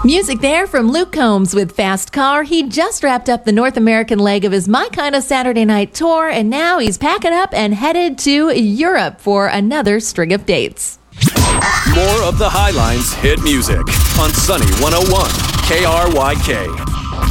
Music there from Luke Combs with Fast Car. He just wrapped up the North American leg of his My Kind of Saturday Night tour, and now he's packing up and headed to Europe for another string of dates. More of the Highlines hit music on Sunny 101 KRYK.